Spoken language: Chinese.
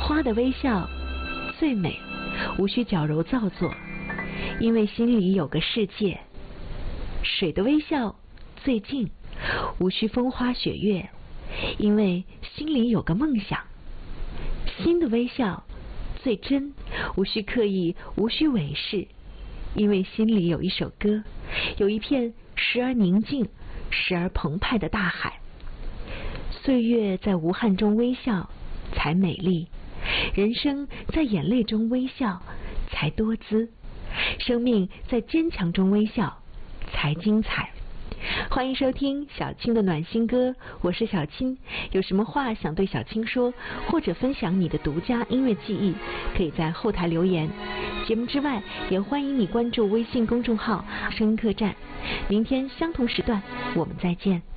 花的微笑最美，无需矫揉造作，因为心里有个世界。水的微笑最静，无需风花雪月，因为心里有个梦想。心的微笑最真，无需刻意，无需伪饰，因为心里有一首歌，有一片时而宁静时而澎湃的大海。岁月在无憾中微笑才美丽，人生在眼泪中微笑才多姿，生命在坚强中微笑才精彩。欢迎收听小青的暖心歌，我是小青。有什么话想对小青说，或者分享你的独家音乐记忆，可以在后台留言。节目之外，也欢迎你关注微信公众号声音客栈。明天相同时段我们再见。